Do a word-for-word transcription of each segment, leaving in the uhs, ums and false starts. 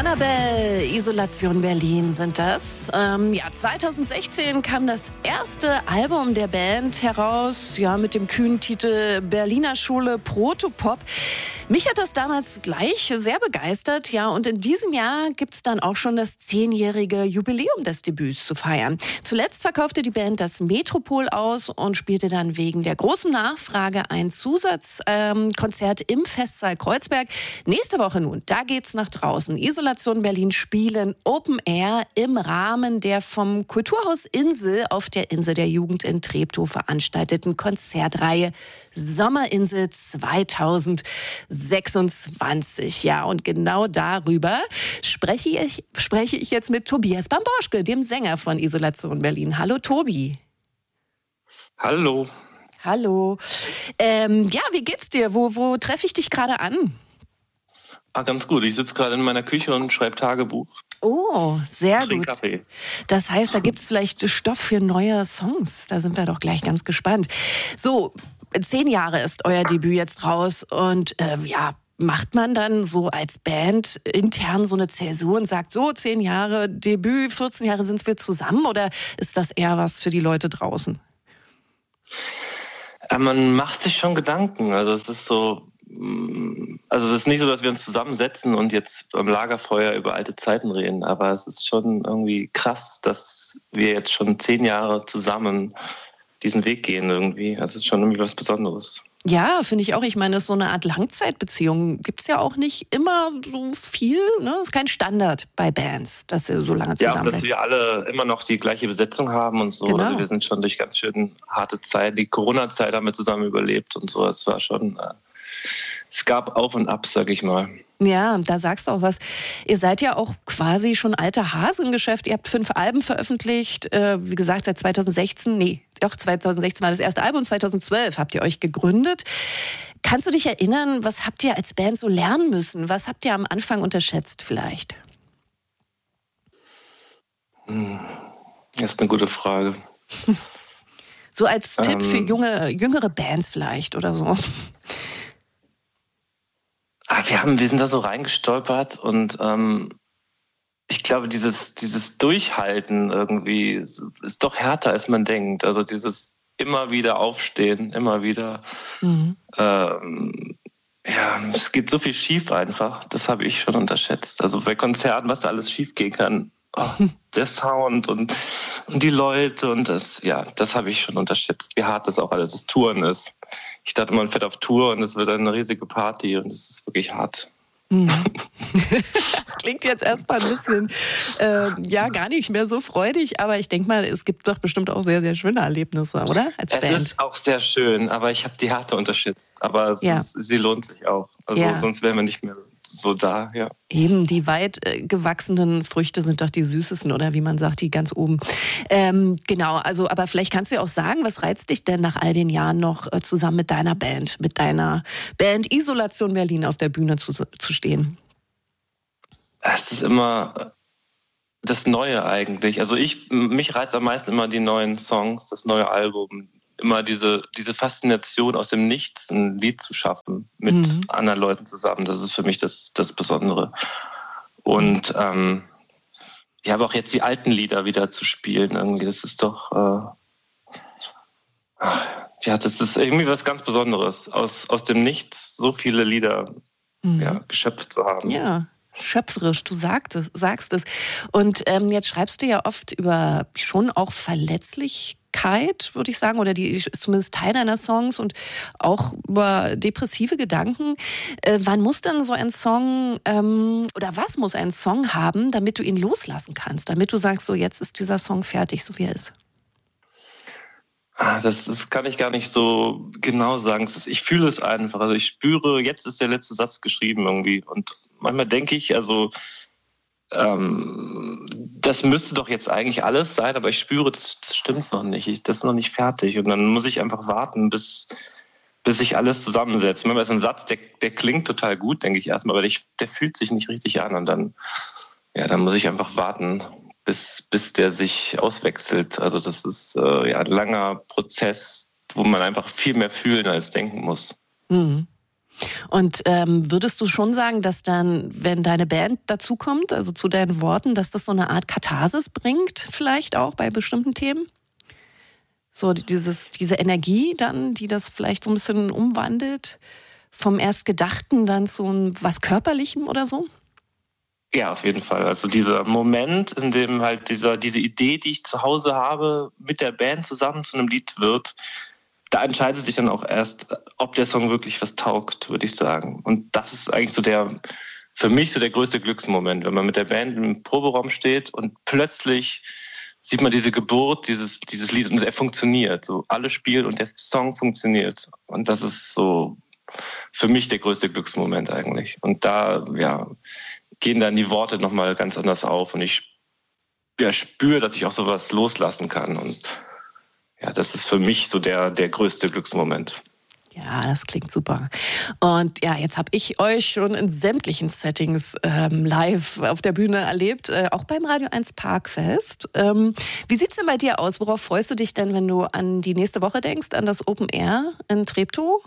Annabelle, Isolation Berlin sind das. Ähm, ja, zwanzig sechzehn kam das erste Album der Band heraus, ja, mit dem kühnen Titel Berliner Schule Protopop. Mich hat das damals gleich sehr begeistert, ja, und in diesem Jahr gibt's dann auch schon das zehnjährige Jubiläum des Debüts zu feiern. Zuletzt verkaufte die Band das Metropol aus und spielte dann wegen der großen Nachfrage ein Zusatzkonzert ähm, im Festsaal Kreuzberg. Nächste Woche nun, da geht's nach draußen. Isolation Berlin spielen Open Air im Rahmen der vom Kulturhaus Insel auf der Insel der Jugend in Treptow veranstalteten Konzertreihe Sommerinsel zwanzig sechsundzwanzig. Ja, und genau darüber spreche ich, spreche ich jetzt mit Tobias Bamborschke, dem Sänger von Isolation Berlin. Hallo Tobi. Hallo. Hallo. Ähm, ja, wie geht's dir? Wo, wo treffe ich dich gerade an? Ah, ganz gut. Ich sitze gerade in meiner Küche und schreibe Tagebuch. Oh, sehr Trink gut. Kaffee. Das heißt, da gibt's vielleicht Stoff für neue Songs. Da sind wir doch gleich ganz gespannt. So, zehn Jahre ist euer Debüt jetzt raus und äh, ja, macht man dann so als Band intern so eine Zäsur und sagt, so zehn Jahre Debüt, vierzehn Jahre sind wir zusammen, oder ist das eher was für die Leute draußen? Ja, man macht sich schon Gedanken. Also es ist so, also es ist nicht so, dass wir uns zusammensetzen und jetzt am Lagerfeuer über alte Zeiten reden, aber es ist schon irgendwie krass, dass wir jetzt schon zehn Jahre zusammen diesen Weg gehen irgendwie. Das ist schon irgendwie was Besonderes. Ja, finde ich auch. Ich meine, es ist so eine Art Langzeitbeziehung. Gibt's ja auch nicht immer so viel. Ne? Ist kein Standard bei Bands, dass sie so lange zusammen Ja, dass wir alle immer noch die gleiche Besetzung haben und so. Genau. Also wir sind schon durch ganz schön harte Zeit. Die Corona-Zeit haben wir zusammen überlebt und so. Es war schon, äh, es gab Auf und Ab, sag ich mal. Ja, da sagst du auch was. Ihr seid ja auch quasi schon alter Hase im Geschäft. Ihr habt fünf Alben veröffentlicht. Äh, wie gesagt, seit zwanzig sechzehn, nee, doch zwanzig sechzehn war das erste Album. zwanzig zwölf habt ihr euch gegründet. Kannst du dich erinnern, was habt ihr als Band so lernen müssen? Was habt ihr am Anfang unterschätzt vielleicht? Hm, das ist eine gute Frage. So als Tipp ähm, für junge, jüngere Bands vielleicht oder so. Ah, wir, haben, wir sind da so reingestolpert und ähm, ich glaube, dieses, dieses Durchhalten irgendwie ist, ist doch härter, als man denkt. Also dieses immer wieder aufstehen, immer wieder. Mhm. Ähm, ja, es geht so viel schief einfach. Das habe ich schon unterschätzt. Also bei Konzerten, was da alles schief gehen kann. Oh, der Sound und, und die Leute und das, ja, das habe ich schon unterschätzt, wie hart das auch alles das Touren ist. Ich dachte, man fährt auf Tour und es wird eine riesige Party und es ist wirklich hart. Das klingt jetzt erstmal ein bisschen, äh, ja, gar nicht mehr so freudig, aber ich denke mal, es gibt doch bestimmt auch sehr, sehr schöne Erlebnisse, oder? Als es Band. ist auch sehr schön, aber ich habe die Härte unterschätzt. Aber ja. ist, sie lohnt sich auch. Also ja. sonst wären wir nicht mehr so da, ja. Eben, die weit äh, gewachsenen Früchte sind doch die süßesten, oder wie man sagt, die ganz oben. Ähm, genau, also, aber vielleicht kannst du ja auch sagen, was reizt dich denn nach all den Jahren noch äh, zusammen mit deiner Band, mit deiner Band Isolation Berlin auf der Bühne zu, zu stehen? Es ist immer das Neue eigentlich. Also ich, mich reizt am meisten immer die neuen Songs, das neue Album. Immer diese, diese Faszination aus dem Nichts, ein Lied zu schaffen mit mhm. anderen Leuten zusammen. Das ist für mich das, das Besondere. Und ähm, ich habe auch jetzt die alten Lieder wieder zu spielen. Irgendwie, das ist doch, äh, ja, das ist irgendwie was ganz Besonderes. Aus, aus dem Nichts so viele Lieder mhm. ja, geschöpft zu haben. Ja. Schöpferisch, du sagst es, sagst es. Und ähm, jetzt schreibst du ja oft über schon auch Verletzlichkeit, würde ich sagen, oder die ist zumindest Teil deiner Songs, und auch über depressive Gedanken. Äh, wann muss denn so ein Song ähm, oder was muss ein Song haben, damit du ihn loslassen kannst, damit du sagst, so jetzt ist dieser Song fertig, so wie er ist? Das, das kann ich gar nicht so genau sagen. Ist, ich fühle es einfach. Also ich spüre, jetzt ist der letzte Satz geschrieben irgendwie. Und manchmal denke ich, also ähm, das müsste doch jetzt eigentlich alles sein, aber ich spüre, das, das stimmt noch nicht. Ich, das ist noch nicht fertig. Und dann muss ich einfach warten, bis, bis sich alles zusammensetzt. Manchmal ist ein Satz, der, der klingt total gut, denke ich erstmal, aber der, der fühlt sich nicht richtig an. Und dann, ja, dann muss ich einfach warten, bis, bis der sich auswechselt. Also das ist äh, ja, ein langer Prozess, wo man einfach viel mehr fühlen als denken muss. Mhm. Und ähm, würdest du schon sagen, dass dann, wenn deine Band dazukommt, also zu deinen Worten, dass das so eine Art Katharsis bringt, vielleicht auch bei bestimmten Themen? So dieses, diese Energie dann, die das vielleicht so ein bisschen umwandelt, vom erst Gedachten dann zu was Körperlichem oder so? Ja, auf jeden Fall. Also dieser Moment, in dem halt dieser, diese Idee, die ich zu Hause habe, mit der Band zusammen zu einem Lied wird, da entscheidet sich dann auch erst, ob der Song wirklich was taugt, würde ich sagen. Und das ist eigentlich so der, für mich so der größte Glücksmoment, wenn man mit der Band im Proberaum steht und plötzlich sieht man diese Geburt dieses, dieses Lied und er funktioniert. So alle spielen und der Song funktioniert. Und das ist so für mich der größte Glücksmoment eigentlich. Und da, ja, gehen dann die Worte nochmal ganz anders auf und ich ja, spüre, dass ich auch sowas loslassen kann und ja, das ist für mich so der, der größte Glücksmoment. Ja, das klingt super. Und ja, jetzt habe ich euch schon in sämtlichen Settings ähm, live auf der Bühne erlebt, äh, auch beim Radio eins Parkfest. Ähm, wie sieht's denn bei dir aus? Worauf freust du dich denn, wenn du an die nächste Woche denkst, an das Open Air in Treptow?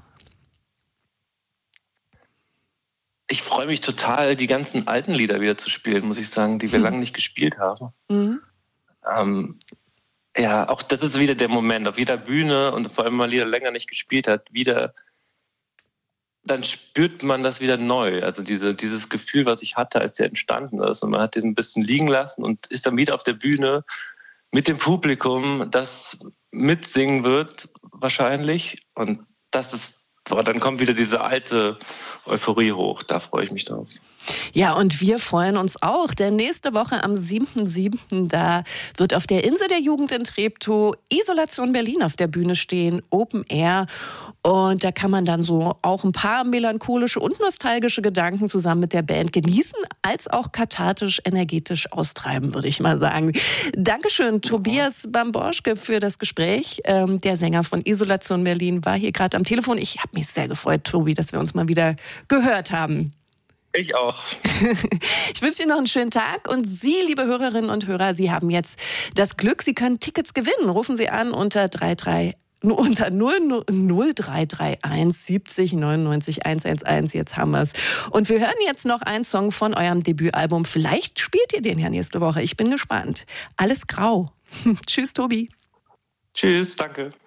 Ich freue mich total, die ganzen alten Lieder wieder zu spielen, muss ich sagen, die wir hm. lange nicht gespielt haben. Mhm. Ähm, ja, auch das ist wieder der Moment, auf jeder Bühne und vor allem, wenn man Lieder länger nicht gespielt hat, wieder, dann spürt man das wieder neu. Also diese, dieses Gefühl, was ich hatte, als der entstanden ist. Und man hat den ein bisschen liegen lassen und ist dann wieder auf der Bühne mit dem Publikum, das mitsingen wird wahrscheinlich. Und das ist Aber dann kommt wieder diese alte Euphorie hoch. Da freue ich mich drauf. Ja, und wir freuen uns auch, denn nächste Woche am siebten siebten da wird auf der Insel der Jugend in Treptow Isolation Berlin auf der Bühne stehen, Open Air. Und da kann man dann so auch ein paar melancholische und nostalgische Gedanken zusammen mit der Band genießen, als auch kathartisch, energetisch austreiben, würde ich mal sagen. Dankeschön, Tobias Bamborschke, für das Gespräch. Ähm, der Sänger von Isolation Berlin war hier gerade am Telefon. Ich habe mich sehr gefreut, Tobi, dass wir uns mal wieder gehört haben. Ich auch. Ich wünsche Ihnen noch einen schönen Tag und Sie, liebe Hörerinnen und Hörer, Sie haben jetzt das Glück, Sie können Tickets gewinnen. Rufen Sie an unter drei drei unter null drei drei eins siebzig neunundneunzig hundertelf. Jetzt haben wir es. Und wir hören jetzt noch einen Song von eurem Debütalbum. Vielleicht spielt ihr den ja nächste Woche. Ich bin gespannt. Alles grau. Tschüss, Tobi. Tschüss, danke.